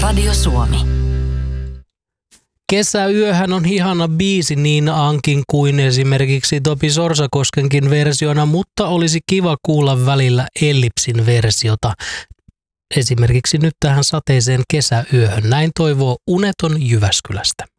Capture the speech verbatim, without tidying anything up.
Radio Suomi. Kesäyöhän on ihana biisi niin Ankin kuin esimerkiksi Topi Sorsakoskenkin versiona, mutta olisi kiva kuulla välillä Ellipsin versiota. Esimerkiksi nyt tähän sateiseen kesäyöhön. Näin toivoo Uneton Jyväskylästä.